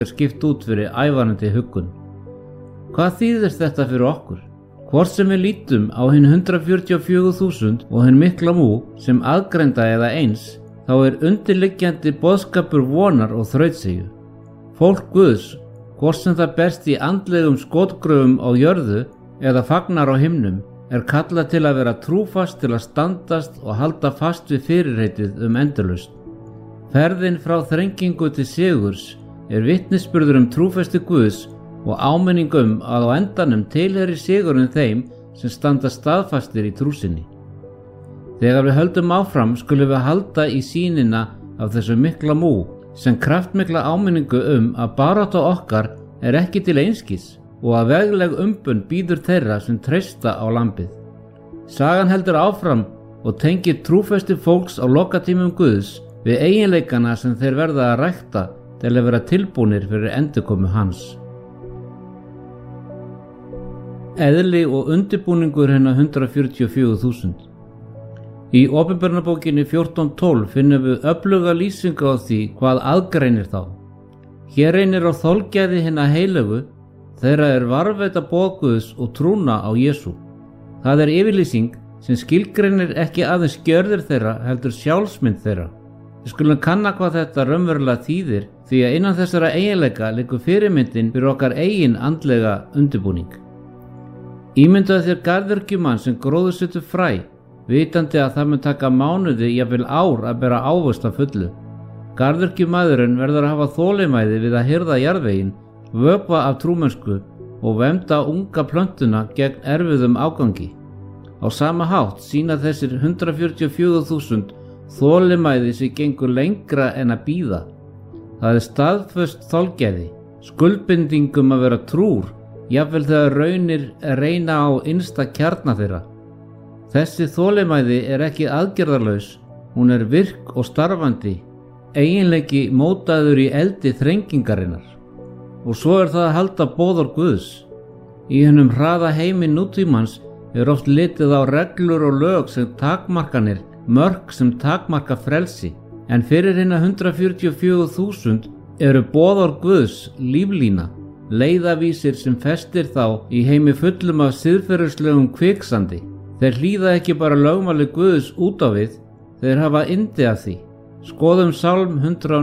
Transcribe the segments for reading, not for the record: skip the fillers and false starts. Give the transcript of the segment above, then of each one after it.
skipt út fyrir ævarandi huggun. Hvað þýðir þetta fyrir okkur? Hvort sem við lítum á hinn 144.000 og hinn mikla mú sem aðgreinda eða eins, þá undirliggjandi boðskapur vonar og þrautseigju. Fólk Guðs, hvort sem það berst í andlegum skotgröfum á jörðu eða fagnar á himnum, kallað til að vera trúfast til að standast og halda fast við fyrirheitið endurlausn. Ferðin frá þrengingu til sigurs vitnisburður trúfesti Guðs og áminning að á endanum tilheyri sigurinn þeim sem standa staðfastir í trú sinni. Þegar við höldum áfram skulum við halda í sýnina af þessu mikla mú sem kraftmikla áminningu að barátta okkar ekki til einskis og að vegleg umbun bíður þeirra sem treysta á lambið. Sagan heldur áfram og tengir trúfesti fólks á lokatímum Guðs við eiginleikana sem þeir verða að rækta til að vera tilbúnir fyrir endurkomu hans. Eðli og undirbúningur hinna 144.000. Í Opinberunarbókinni 14:12 finnum við öfluga lýsingu á því hvað aðgreinir þá. Hér reynir á þolgæði hinna heilögu, þeirra varðveita boð Guðs og trúna á Jesú. Það yfirlýsing sem skilgreinir ekki aðeins gjörðir þeirra heldur sjálfsmynd þeirra. Við skulum kanna hvað þetta raunverulega þýðir því að innan þessara eiginleika liggur fyrirmyndin fyrir okkar eigin andlega undirbúning. Ímyndaðu þér garðyrkjumann sem gróðursetur fræ, vitandi að það mun taka mánuði, jafnvel ár að bera ávöxt að fullu. Garðyrkjumaðurinn verður að hafa þolinmæði við að hirða jarðveginn, vökva af trúmennsku og vernda unga plöntuna gegn erfiðum ágangi. Á sama hátt sýna þessir 144.000 þolinmæði sem gengur lengra en að bíða. Það staðföst þolgæði, skuldbindingum að vera trúr, jafnvel þegar raunir reyna á innsta kjarna þeirra. Þessi þolinmæði ekki aðgerðarlaus, hún virk og starfandi, eiginleiki mótaður í eldi þrengingarinnar. Og svo það að halda boðorð Guðs. Í hinum hraða heimi nútímans oft litið á reglur og lög sem takmarkanir, mörk sem takmarka frelsi, en fyrir hinna 144.000 boðorð Guðs líflína, leiðavísir sem festir þá í heimi fullum af siðferðislegum kviksandi. Þeir hlýða ekki bara lögmáli Guðs út á við, þeir hafa yndi af því. Skoðum Sálm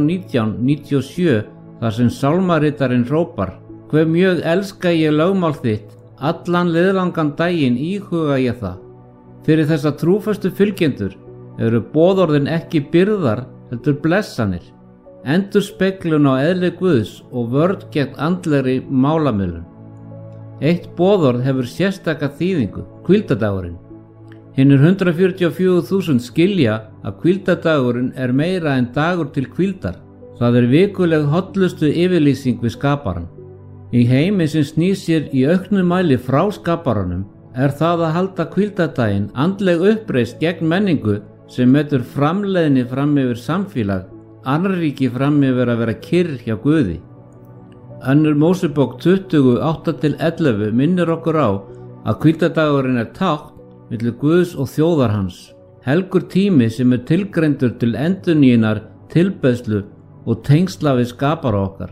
119:97 þar sem sálmaritarinn hrópar: Hve mjög elska ég lögmál þitt, allan liðlangan daginn íhuga ég það. Fyrir þessa trúföstu fylgjendur boðorðin ekki byrðar heldur blessanir, endurspeglun á eðli Guðs og vörn gegn andlegri málamiðlun. Eitt boðorð hefur sérstaka þýðingu, hvíldardagurinn. Hinnir 144.000 skilja að hvíldardagurinn meira en dagur til hvíldar. Það vikuleg hollustu yfirlýsing við skaparann. Í heimi sem snýr sér í auknum mæli frá skaparanum það að halda hvíldardaginn andleg uppreisn gegn menningu sem metur framleiðni fram yfir samfélag, annríki fram yfir að vera kyrr hjá Guði. Önnur Mósebók 20:8-11 minnir okkur á að hvíldardagurinn tákn milli Guðs og þjóðar hans, helgur tími sem tilgreindur til endurnýjunar, tilbeiðslu og tengsla við skapara okkar.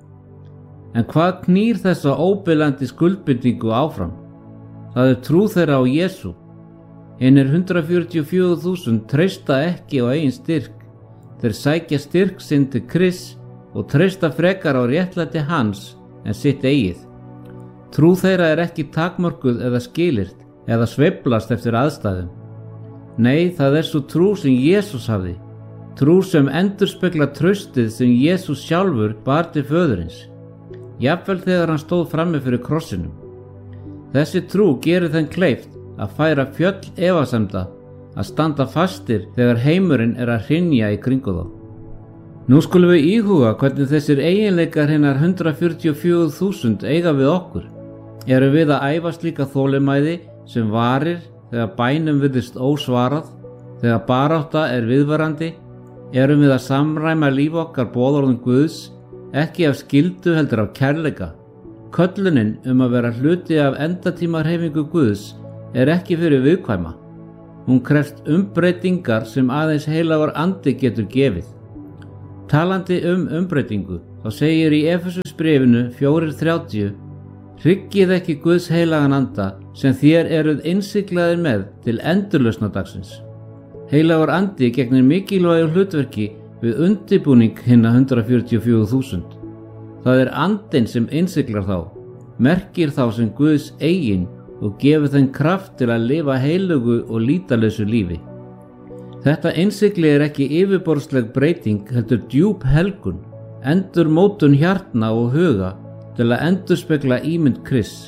En hvað knýr þessa óbilandi skuldbindingu áfram? Það trú þeirra á Jesú. Hinnir 144.000 treysta ekki á eigin styrk. Þeir sækja styrk sinn til Krists og treysta frekar á réttlæti hans en sitt eigið. Trú þeirra ekki takmörkuð eða skilyrt eða sveiflast eftir aðstæðum. Nei, það svo trú sem Jesús hafði. Trú sem endurspeglar traustið sem Jesús sjálfur bar til föðurins, jafnvel þegar hann stóð frammi fyrir krossinum. Þessi trú gerir þeim kleift að færa fjöll efasemda, að standa fastir þegar heimurinn að hrynja í kringu þá. Nú skulum við íhuga hvernig þessir eiginleikar hinnar 144.000 eiga við okkur. Við að æfa slíka þolinmæði sem varir þegar bænum virðist ósvarað, þegar barátta viðvarandi? Við að samræma líf okkar boðorðum Guðs, ekki af skyldu heldur af kærleika? Köllunin að vera hluti af endatímahreyfingu Guðs ekki fyrir viðkvæma. Hún krefst umbreytingar sem aðeins heilagur andi getur gefið. Talandi umbreytingu, þá segir í Efesusbréfinu 4:30: Hryggið ekki Guðs heilagan anda sem þér eruð innsiglaðir með til endurlausnadagsins. Heilagur andi gegnir mikilvægu hlutverki við undirbúning hinna 144.000. Það er andinn sem innsiglar þá, merkir þá sem Guðs eigin og gefur þeim kraft til að lifa heilugu og lýtalausu lífi. Þetta innsigli er ekki yfirborðsleg breyting, heldur djúp helgun, endurmótun hjartna og huga til að endurspegla ímynd Krists.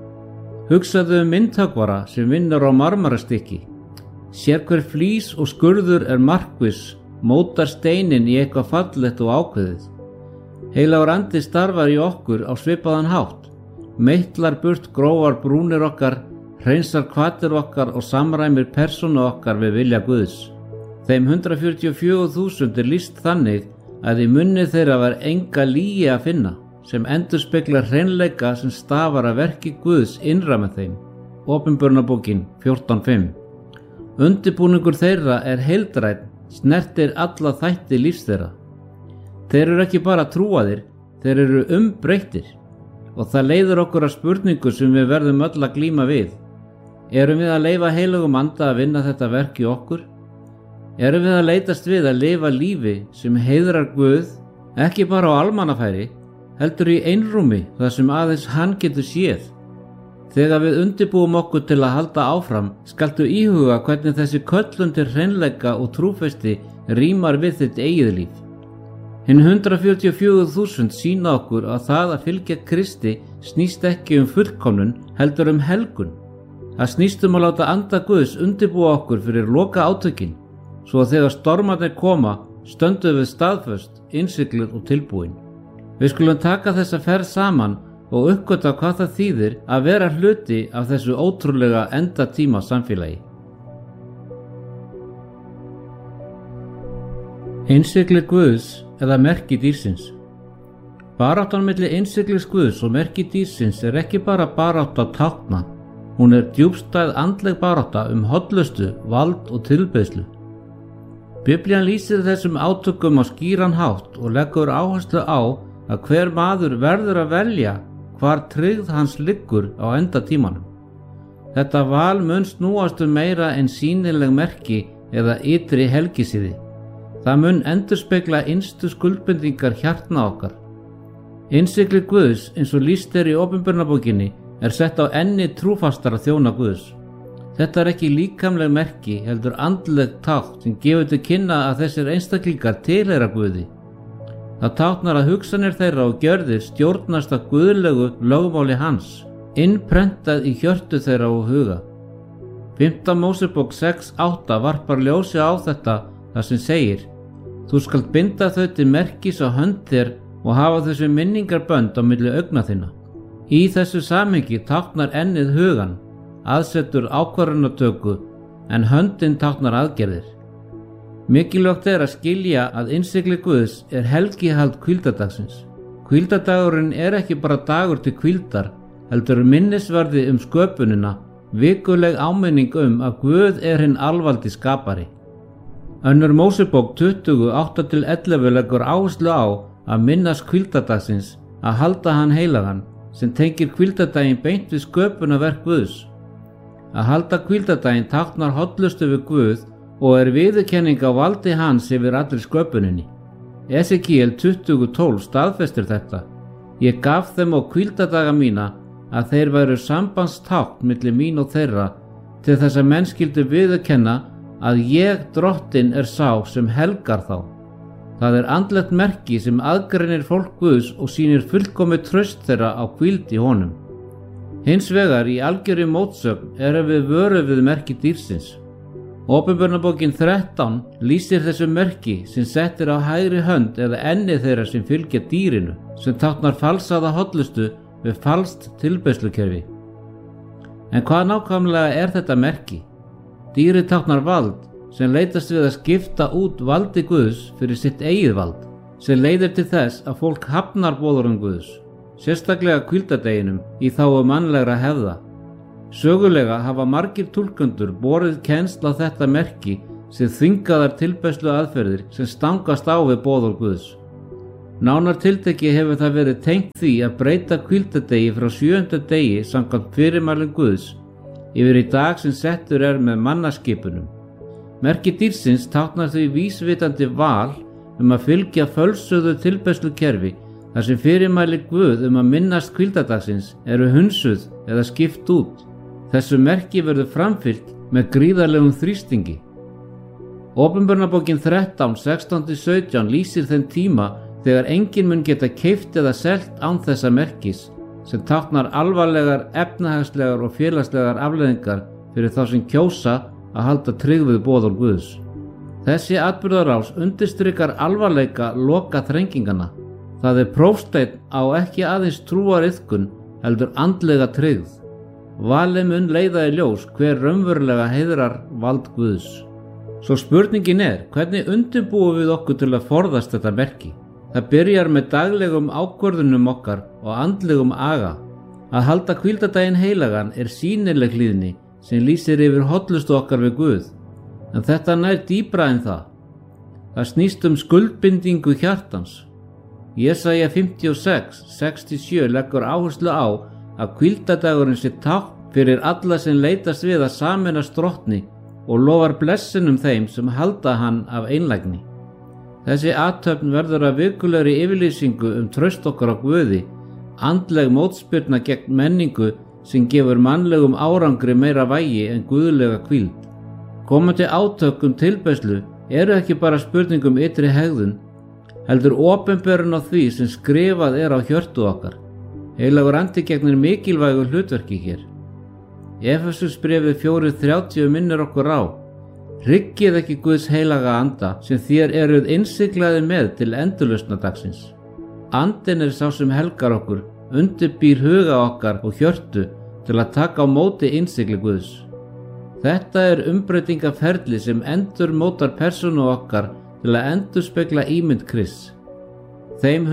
Hugsaðu myndhöggvara sem vinnur á marmarastykki. Sérhver flís og skurður er markviss, mótar steinin í eitthvað fallegt og ákveðið. Heilagur andi starfar í okkur á svipaðan hátt, meitlar burt grófar brúnir okkar, hreinsar hvatir okkar og samræmir persónu okkar við vilja Guðs. Þeim 144.000 er lýst þannig að í munni þeirra var enga lygi að finna, sem endurspeglar hreinleika sem stafar að verki Guðs innra með þeim. Opinberunarbókin 14:5. Undirbúningur þeirra er heildrænn, snertir alla þætti lífs þeirra. Þeir eru ekki bara trúaðir, þeir eru umbreyttir. Og það leiðir okkur að spurningu sem við verðum öll að glíma við. Erum við að leyfa heilagum anda að vinna þetta verk í okkur? Erum við að leitast við að lifa lífi sem heiðrar Guð, ekki bara á almannafæri, heldur í einrúmi þar sem aðeins hann getur séð? Þegar við undirbúum okkur til að halda áfram, skaltu íhuga hvernig þessi köllun til hreinleika og trúfesti rímar við þitt eigið líf. Hinn 144.000 sýna okkur að það að fylgja Kristi snýst ekki fullkomnun, heldur helgun. Það snýst að láta anda Guðs undirbúa okkur fyrir loka átökin, svo að þegar stormarnir koma, stöndum við staðföst, innsigluð og tilbúin. Við skulum taka þessa ferð saman og uppgöta hvað það þýðir að vera hluti af þessu ótrúlega endatíma samfélagi. Innsigli Guðs eða merki dýrsins. Baráttan milli innsiglis Guðs og merki dýrsins er ekki bara barátta tákna, hún er djúpstæð andleg barátta hollustu, vald og tilbeiðslu. Biblían lýsir þessum átökum á skýran hátt og leggur áherslu á að hver maður verður að velja hvar tryggð hans liggur á endatímanum. Þetta val mun snúast meira en sýnileg merki eða ytri helgisíði. Það mun endurspegla innstu skuldbindingar hjartna okkar. Innsigli Guðs, eins og lýst í Opinberunarbókinni, er sett á enni trúfastara þjóna Guðs. Þetta er ekki líkamleg merki, heldur andleg tákn sem gefur til kynna að þessir einstaklingar tilheyra Guði. Það táknar að hugsanir þeirra og gjörðir stjórnast af guðlegu lögmáli hans, innprentað í hjörtu þeirra og huga. 5. Mósebók 6:8 varpar ljósi á þetta þar sem segir: Þú skalt binda þau til merkis á hönd þér og hafa þessu minningarbönd á milli augna þinna. Í þessu samhengi táknar ennið hugan, aðsetur ákvarðanatöku, en höndin táknar aðgerðir. Mikilvægt er að skilja að innsigli Guðs er helgihald hvíldardagsins. Hvíldardagurinn er ekki bara dagur til hvíldar, heldur minnisvarði sköpunina, vikuleg áminning að Guð er hinn alvaldi skapari. Önnur Mósebók 20:8-11 leggur áherslu á að minnast hvíldardagsins, að halda hann heilagan, sem tengir hvíldardaginn beint við sköpunarverk Guðs. Að halda hvíldardaginn táknar hollustu við Guð og er viðurkenning á valdi hans yfir allri sköpuninni. Esekiel 20:12 staðfestir þetta: Ég gaf þeim á hvíldardaga mína að þeir væru sambandstákn milli mín og þeirra, til þess að menn skyldu viðurkenna að ég, Drottinn, er sá sem helgar þá. Það er andlegt merki sem aðgreinir fólk Guðs og sýnir fullkomið traust þeirra á hvíld í honum. Hins vegar í algjörri mótsögn erum við vöruð við merki dýrsins. Opinberunarbókin 13 lýsir þessu merki sem settir á hægri hönd eða enni þeirra sem fylgja dýrinu, sem táknar falsaða hollustu við falskt tilbeiðslukerfi. En hvað nákvæmlega er þetta merki? Dýrið táknar vald, sem leitast við að skipta út valdi Guðs fyrir sitt eigið vald, sem leiðir til þess að fólk hafnar boðorðum Guðs, sérstaklega hvíldardeginum í þágu mannlegra hefða. Sögulega hafa margir túlkendur borið kennsl á þetta merki sem þvingaðar tilbeiðslu aðferðir sem stangast á við boðorð Guðs. Nánar tiltekki hefur það verið tengt því að breyta hvíldardegi frá 7. degi samkvæmt fyrirmælum Guðs yfir í dag sem settur með mannaskipunum. Merki dýrsins táknar því vísvitandi val að fylgja fölsuðu tilbeiðslukerfi þar sem fyrirmæli Guð að minnast hvíldardagsins eru hunsuð eða skipt út. Þessu merki verður framfylgt með gríðarlegum þrýstingi. Opinberunarbókin 13, 16-17 lýsir þeim tíma þegar enginn mun geta keypt eða selt án þessa merkis, sem táknar alvarlegar efnahagslegar og félagslegar afleiðingar fyrir þá sem kjósa að halda tryggð við boðorð Guðs. Þessi atburðarás undirstrikar alvarleika loka þrengingana. Það prófsteinn á ekki aðeins trúariðkun heldur andlega tryggð. Valið mun leiða í ljós hver raunverulega heiðrar vald Guðs. Svo spurningin hvernig undirbúum við okkur til að forðast þetta merki? Það byrjar með daglegum ákvörðunum okkar og andlegum aga. Að halda hvíldardaginn heilagan sýnileg hlýðni sem lýsir yfir hollustu okkar við Guð. En þetta nær dýpra en það. Það snýst skuldbindingu hjartans. Jesaja 56, 67 leggur áherslu á að hvíldardagurinn sé tákn fyrir alla sem leitast við að sameinast Drottni og lofar blessunum þeim sem halda hann af einlægni. Þessi athöfn verður að vikulegri yfirlýsingu traust okkar á Guði, andleg mótspyrna gegn menningu sem gefur mannlegum árangri meira vægi en guðlega hvíld. Komandi átök tilbeiðslu eru ekki bara spurning ytri hegðun, heldur opinberun á því sem skrifað á hjörtu okkar. Heilagur andi gegnir mikilvægu hlutverki hér. Efesusbréfið 4:30 minnir okkur á: hryggið ekki Guðs heilaga anda sem þér eruð innsiglaðir með til endurlausnadagsins. Andinn sá sem helgar okkur, undirbýr huga okkar og hjörtu til að taka á móti innsigli Guðs. Þetta umbreytingaferli sem endurmótar persónu okkar til að endurspegla ímynd Krists. Þeim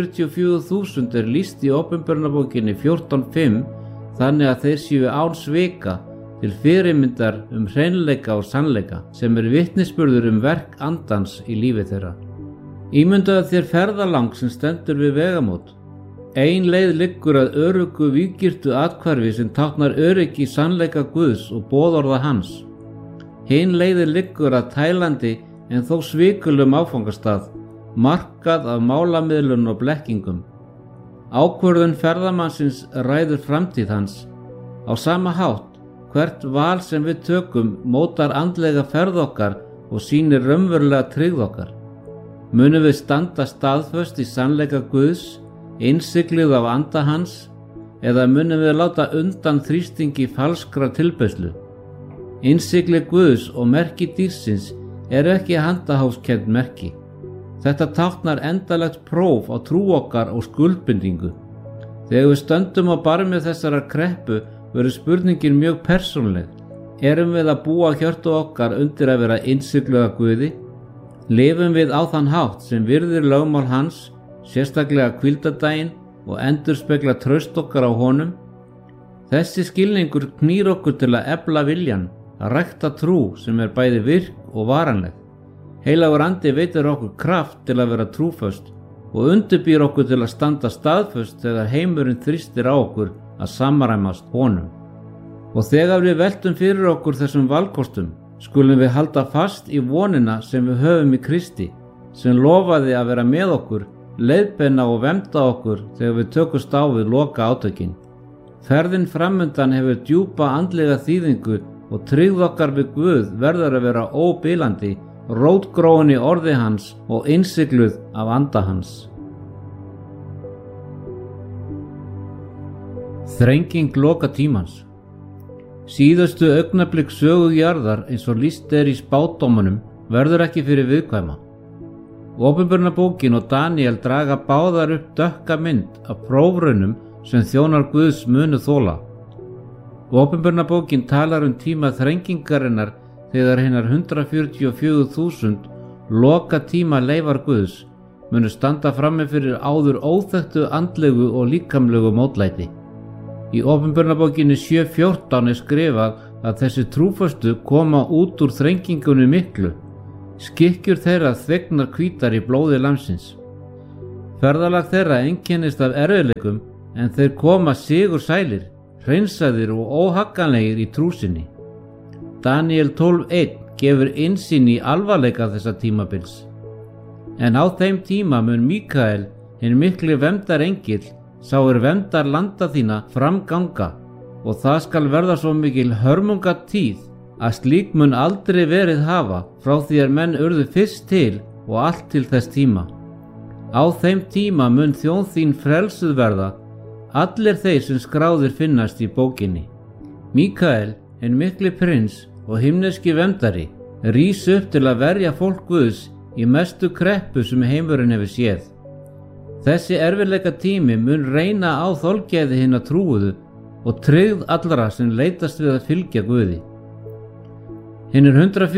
144.000 lýst í opinberunarbókinni 14:5 þannig að þeir séu án svika til fyrirmyndar hreinleika og sannleika sem vitnisburður verk andans í lífi þeirra. Ímyndaðu þér ferðalang sem stendur við vegamót. Ein leið liggur að öruggu víggirtu athvarfi sem táknar öryggi sannleika Guðs og boðorða hans. Hin leiðin liggur að tælandi en þó svikulum áfangastað, markað af málamiðlun og blekkingum. Ákvörðun ferðamannsins ræður framtíð hans. Á sama hátt, hvert val sem við tökum mótar andlega ferð okkar og sýnir raunverulega tryggð okkar. Munum við standa staðföst í sannleika Guðs, innsiglið af anda hans, eða munum við láta undan þrýstingi falskra tilbeiðslu? Innsigli Guðs og merki dýrsins ekki handahófskennd merki. Þetta táknar endalegt próf á trú okkar og skuldbindingu. Þegar við stöndum á barmi þessarar kreppu verður spurningin mjög persónuleg. Erum við að búa hjörtu okkar undir að vera innsigluð af Guði? Lifum við á þann hátt sem virðir lögmál hans, sérstaklega hvíldardaginn, og endurspegla traust okkar á honum? Þessi skilningur knýr okkur til að efla viljan, að rækta trú sem bæði virk og varanleg. Heilagur andi veitir okkur kraft til að vera trúföst og undirbýr okkur til að standa staðföst þegar heimurinn þrýstir á okkur að samræmast honum. Og þegar við veltum fyrir okkur þessum valkostum, skulum við halda fast í vonina sem við höfum í Kristi, sem lofaði að vera með okkur, leiðbeina og vernda okkur þegar við tökumst á við loka átökin. Ferðin framundan hefur djúpa andlega þýðingu og tryggð okkar við Guð verður að vera óbilandi, rótgróin í orði hans og innsigluð af anda hans. Þrenging loka tímans. Síðustu augnablik sögu jarðar eins og lýst í spádómunum verður ekki fyrir viðkvæma. Opinberunarbókin og Daniel draga báðar upp dökka mynd af prófraunum sem þjónar Guðs munu þola. Opinberunarbókin talar tíma þrengingarinnar þegar hinar 144.000 loka tíma leifar Guðs munu standa frammi fyrir áður óþekktu andlegu og líkamlegu mótlæti. Í opinberunarbókinni 7:14 skrifað að þessi trúföstu koma út úr þrengingunni miklu, skikkjur þeirra þvegnar hvítar í blóði lamsins. Ferðalag þeirra einkennist af erfiðleikum en þeir koma sigursælir, hreinsaðir og óhagganlegir í trú sinni. Daniel 12:1 gefur innsýn í alvarleika þessa tímabils. En á þeim tíma mun Míkael, hinn mikli verndarengill, sá verndar landa þína framganga, og það skal verða svo mikil hörmungatíð að slík mun aldrei verið hafa frá því að menn urðu fyrst til og allt til þess tíma. Á þeim tíma mun þjóð þín frelsuð verða, allir þeir sem skráðir finnast í bókinni. Míkael, hinn mikli prins og himneski verndari, rís upp til að verja fólk Guðs í mestu kreppu sem heimurinn hefur séð. Þessi erfiðleika tími mun reyna á þolgæði hinna trúuðu og tryggð allra sem leitast við að fylgja Guði. Hinnir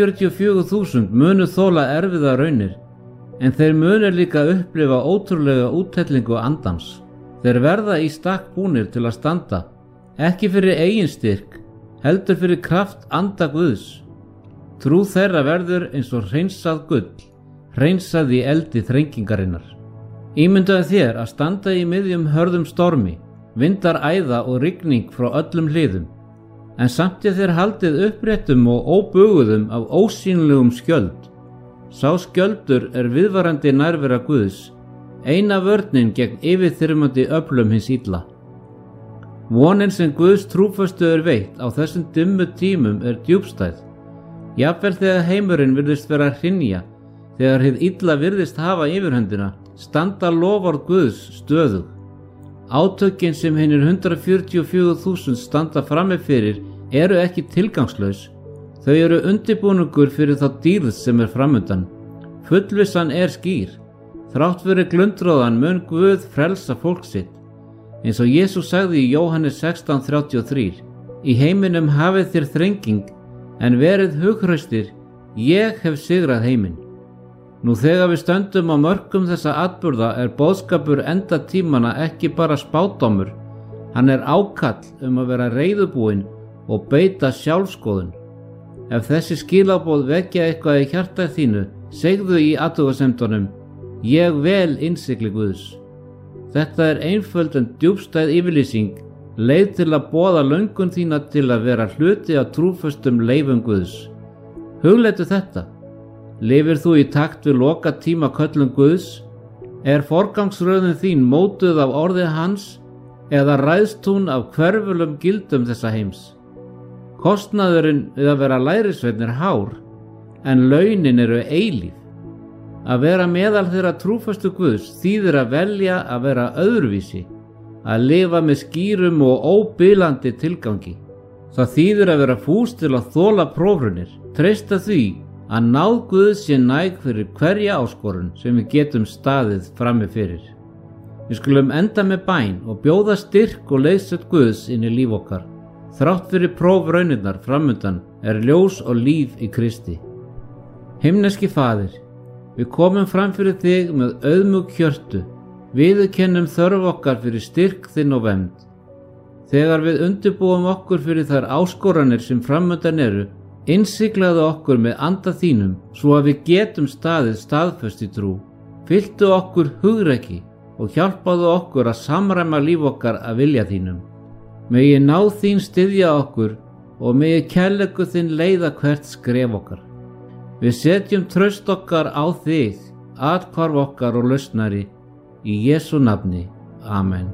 144.000 munu þola erfiða raunir, en þeir munu líka upplifa ótrúlega úthellingu andans. Þeir verða í stakk búnir til að standa, ekki fyrir eigin styrk, heldur fyrir kraft anda Guðs. Trú þeirra verður eins og hreinsað gull, hreinsað í eldi þrengingarinnar. Ímyndaðu þér að standa í miðjum hörðum stormi, vindar æða og rigning frá öllum hliðum, en samt þér haldið uppréttum og óbuguðum af ósýnilegum skjöld. Sá skjöldur viðvarandi nærvera Guðs, eina vörnin gegn yfirþyrmandi öflum hins illa. Vonin sem Guðs trúföstu veitt á þessum dimmu tímum djúpstæð. Jafnvel þegar heimurinn virðist vera að hrynja, þegar hið illa virðist hafa yfirhöndina, standa loforð Guðs stöðug. Átökin sem hinnir 144.000 standa frammi fyrir ekki tilgangslaus. Þau undirbúningur fyrir þá dýrð sem framundan. Fullvissan skýr. Þrátt fyrir glundróðan mun Guð frelsa fólk sitt. Eins og Jesús sagði í Jóhannes 16:33: Í heiminum hafið þér þrenging, en verið hughraustir, ég hef sigrað heiminn. Nú þegar við stöndum á mörkum þessa atburða boðskapur enda tímana ekki bara spádómur, hann ákall að vera reiðubúinn og beita sjálfskoðun. Ef þessi skilaboð vekja eitthvað í hjarta þínu, segðu í athugasemdunum: Ég vel innsigli Guðs. Þetta einföld en djúpstæð yfirlýsing, leið til að boða löngun þína til að vera hluti af trúföstum leifum Guðs. Hugleitu þetta. Lifir þú í takt við loka tíma köllum Guðs? Forgangsröðin þín mótuð af orði hans, eða ræðst hún af hverfulum gildum þessa heims? Kostnaðurinn við að vera lærisveinn hár, en launin eilíf. Að vera meðal þeirra trúföstu Guðs þýðir að velja að vera öðruvísi, að lifa með skýrum og óbilandi tilgangi. Það þýðir að vera fús til að þola prófraunir, treysta því að náð Guðs sé næg fyrir hverja áskorun sem við getum staðið frammi fyrir. Við skulum enda með bæn og bjóða styrk og leiðsögn Guðs inn í líf okkar. Þrátt fyrir prófraunirnar framundan ljós og líf í Kristi. Himneski Faðir, við komum fram fyrir þig með auðmjúk hjörtu, viðurkennum þörf okkar fyrir styrk þinn og vernd. Þegar við undirbúum okkur fyrir þær áskoranir sem framundan innsiglaðu okkur með anda þínum svo að við getum staðið staðföst í trú. Fylltu okkur hugrekki og hjálpaðu okkur að samræma líf okkar að vilja þínum. Megi náð þín styðja okkur og megi kærleikur þinn leiða hvert skref okkar. Við setjum traust okkar á þig, athvarf okkar og lausnari, í Jesú nafni. Amen.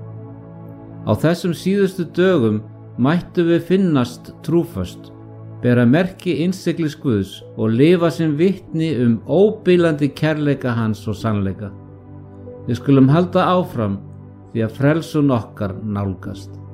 Á þessum síðustu dögum mættu við finnast trúföst, bera merki innsiglis Guðs og lifa sem vitni óbilandi kærleika hans og sannleika. Við skulum halda áfram því að frelsun okkar nálgast.